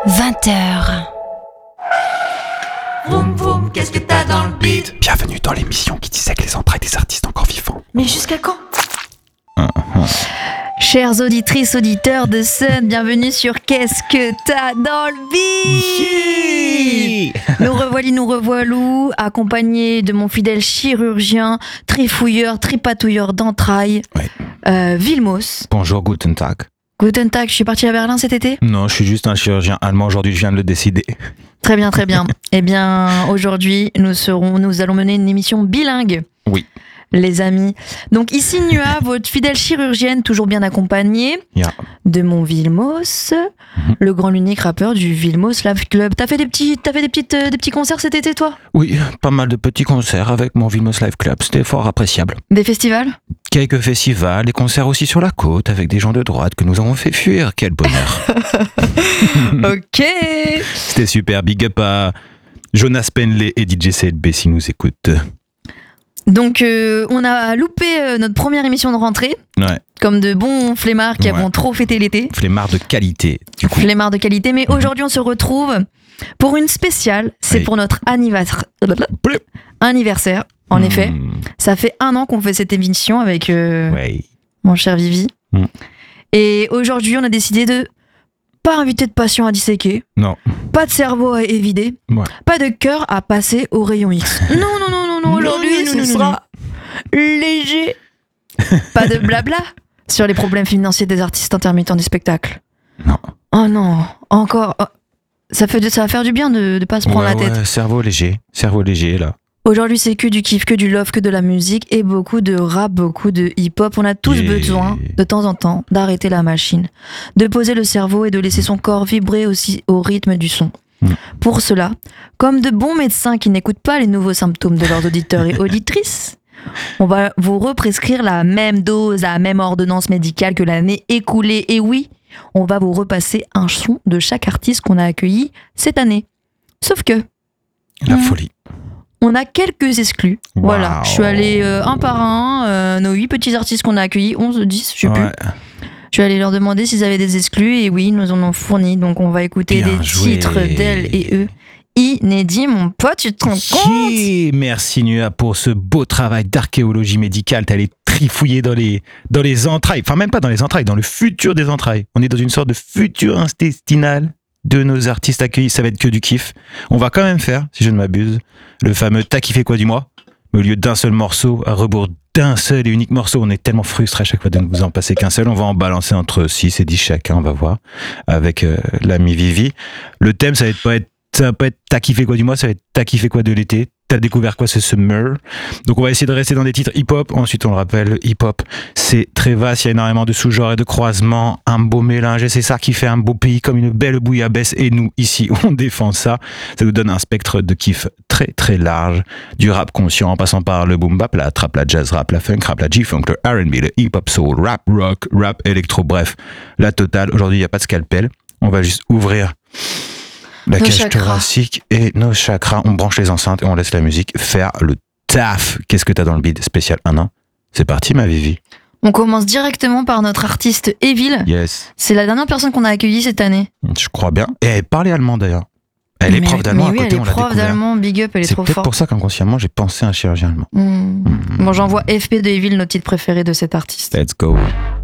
20h. Vroom vroom, qu'est-ce que t'as dans le beat? Bienvenue dans l'émission qui dissèque les entrailles des artistes encore vivants. Mais jusqu'à quand? Chères auditrices, auditeurs de Sun, bienvenue sur Qu'est-ce que t'as dans le beat? Nous revoilou, accompagnés de mon fidèle chirurgien, trifouilleur, tripatouilleur d'entrailles, Vilmos. Bonjour, guten Tag. Guten Tag, je suis partie à Berlin cet été? Non, je suis juste un chirurgien allemand, aujourd'hui je viens de le décider. Très bien, très bien. Eh bien, aujourd'hui, nous allons mener une émission bilingue. Oui. Les amis. Donc ici Nua, votre fidèle chirurgienne, toujours bien accompagnée de mon Vilmos, le grand l'unique rappeur du Vilmos Live Club. T'as fait des petits concerts cet été, toi? Oui, pas mal de petits concerts avec mon Vilmos Live Club, c'était fort appréciable. Des festivals? Quelques festivals, des concerts aussi sur la côte avec des gens de droite que nous avons fait fuir, quel bonheur. Ok. C'était super, big up à Jonas Penley et DJ CLB si nous écoutent. Donc on a loupé notre première émission de rentrée, comme de bons flemmards qui avons trop fêté l'été. Flemmards de qualité, du coup. Flemmards de qualité, mais aujourd'hui on se retrouve pour une spéciale, c'est pour notre anniversaire. En effet, ça fait 1 an qu'on fait cette émission avec mon cher Vivi. Et aujourd'hui on a décidé de pas inviter de patient à disséquer, pas de cerveau à évider, pas de cœur à passer au rayon X. Non, aujourd'hui ce sera léger. Pas de blabla sur les problèmes financiers des artistes intermittents du spectacle. Non. Oh non, encore. Ça va faire du bien de pas se prendre la tête. Cerveau léger là. Aujourd'hui, c'est que du kiff, que du love, que de la musique et beaucoup de rap, beaucoup de hip-hop. On a tous besoin, de temps en temps, d'arrêter la machine, de poser le cerveau et de laisser son corps vibrer aussi au rythme du son. Pour cela, comme de bons médecins qui n'écoutent pas les nouveaux symptômes de leurs auditeurs et auditrices, on va vous represcrire la même dose, la même ordonnance médicale que l'année écoulée. Et oui, on va vous repasser un son de chaque artiste qu'on a accueilli cette année. Sauf que... La folie. On a quelques exclus. Wow. Voilà, je suis allée un par un, nos 8 petits artistes qu'on a accueillis, 11, 10, je sais plus. Je suis allée leur demander s'ils avaient des exclus et oui, ils nous en ont fourni. Donc on va écouter des titres d'elles et eux. Inédit, mon pote, tu te rends compte? Merci Nua pour ce beau travail d'archéologie médicale. T'es allé trifouiller dans les entrailles. Enfin, même pas dans les entrailles, dans le futur des entrailles. On est dans une sorte de futur intestinal de nos artistes accueillis. Ça va être que du kiff. On va quand même faire, si je ne m'abuse, le fameux T'as kiffé quoi du mois? Mais au lieu d'un seul morceau, à rebours d'un seul et unique morceau, on est tellement frustré à chaque fois de ne vous en passer qu'un seul. On va en balancer entre 6 et 10 chacun, on va voir, avec l'ami Vivi. Le thème, ça va pas être T'as kiffé quoi du mois, ça va être T'as kiffé quoi de l'été? T'as découvert quoi ce summer? Donc on va essayer de rester dans des titres hip-hop. Ensuite on le rappelle, le hip-hop c'est très vaste, il y a énormément de sous-genres et de croisements, un beau mélange et c'est ça qui fait un beau pays comme une belle bouillabaisse. Et nous ici on défend ça. Ça nous donne un spectre de kiff très très large, du rap conscient en passant par le boom bap, la trap, la jazz rap, la funk rap, la G-funk, le R&B, le hip-hop soul, rap rock, rap électro, bref la totale. Aujourd'hui il n'y a pas de scalpel, on va juste ouvrir la cage thoracique et nos chakras, on branche les enceintes et on laisse la musique faire le taf. Qu'est-ce que t'as dans le beat spécial 1 an? C'est parti ma Vivi. On commence directement par notre artiste Evil. Yes. C'est la dernière personne qu'on a accueillie cette année. Je crois bien. Et elle parlait allemand d'ailleurs. Elle est prof d'allemand à côté, on l'a découvert. Elle est prof d'allemand, big up, elle est trop forte. C'est peut-être pour ça qu'inconsciemment j'ai pensé à un chirurgien allemand. Bon, j'envoie FP de Evil, notre titre préféré de cet artiste. Let's go.